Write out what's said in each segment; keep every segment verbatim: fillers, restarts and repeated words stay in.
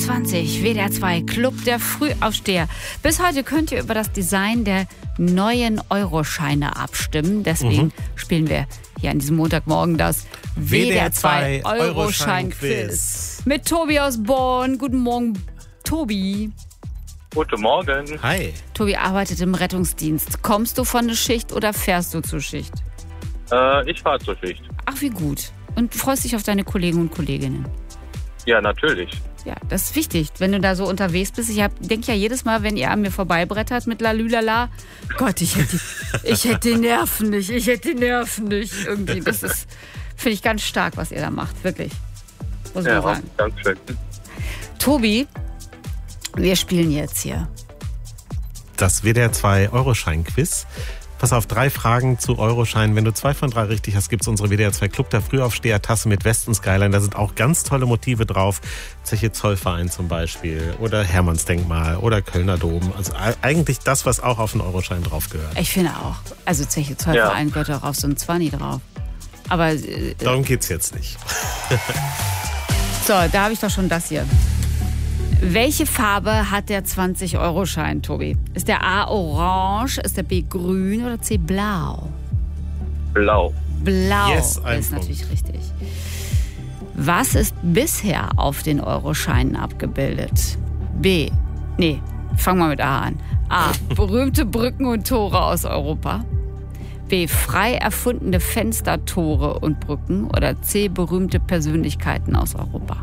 zwanzig, W D R zwei, Club der Frühaufsteher. Bis heute könnt ihr über das Design der neuen Euroscheine abstimmen. Deswegen mhm. spielen wir hier an diesem Montagmorgen das W D R zwei Euroschein-Quiz. Mit Tobi aus Bonn. Guten Morgen, Tobi. Guten Morgen. Hi. Tobi arbeitet im Rettungsdienst. Kommst du von der Schicht oder fährst du zur Schicht? Äh, ich fahre zur Schicht. Ach, wie gut. Und freust dich auf deine Kollegen und Kolleginnen? Ja, natürlich. Ja, das ist wichtig, wenn du da so unterwegs bist. Ich denke ja jedes Mal, wenn ihr an mir vorbeibrettert mit Lalülala, Gott, ich hätte, ich hätte die Nerven nicht, ich hätte die Nerven nicht. Irgendwie, das ist, finde ich ganz stark, was ihr da macht, wirklich. Muss man Ja, sagen. danke schön. Tobi, wir spielen jetzt hier Das W D R zwei Euroschein-Quiz. Pass auf, drei Fragen zu Euroscheinen. Wenn du zwei von drei richtig hast, gibt es unsere W D R zwei Club der Frühaufsteher-Tasse mit Westen Skyline. Da sind auch ganz tolle Motive drauf. Zeche Zollverein zum Beispiel oder Hermannsdenkmal oder Kölner Dom. Also eigentlich das, was auch auf den Euroschein drauf gehört. Ich finde auch. Also Zeche Zollverein ja. gehört auch auf so ein Zwanni drauf. Aber äh, darum geht's jetzt nicht. So, da habe ich doch schon das hier. Welche Farbe hat der zwanzig-Euro-Schein, Tobi? Ist der A orange, ist der B grün oder C blau? Blau. Blau yes, ist Punkt. Natürlich richtig. Was ist bisher auf den Euroscheinen abgebildet? B. Nee, fangen wir mit A an. A. Berühmte Brücken und Tore aus Europa. B. Frei erfundene Fenster, Tore und Brücken. Oder C. Berühmte Persönlichkeiten aus Europa.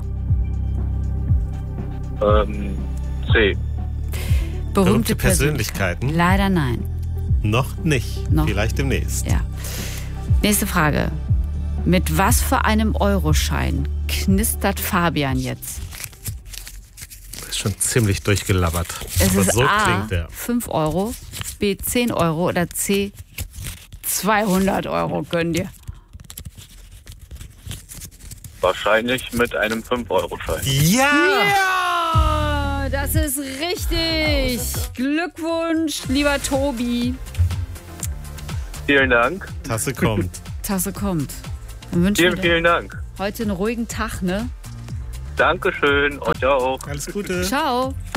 Ähm, C. Berühmte, Berühmte Persönlichkeiten? Leider nein. Noch nicht. Noch. Vielleicht demnächst. Ja. Nächste Frage. Mit was für einem Euroschein knistert Fabian jetzt? Das ist schon ziemlich durchgelabbert. Es Aber ist so A, klingt der. fünf Euro, B, zehn Euro oder C, zweihundert Euro. Gönn dir. Wahrscheinlich mit einem fünf-Euro-Schein. Ja! Ja, das ist richtig. Glückwunsch, lieber Tobi. Vielen Dank. Tasse kommt. Tasse kommt. Dann wünschen Vielen, wir vielen Dank. heute einen ruhigen Tag, ne? Dankeschön. Und ja auch. Alles Gute. Ciao.